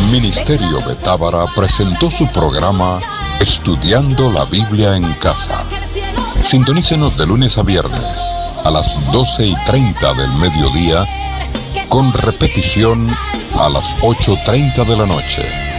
Ministerio de Tábara presentó su programa Estudiando la Biblia en Casa. Sintonícenos de lunes a viernes a las 12:30 del mediodía, con repetición a las 8:30 de la noche.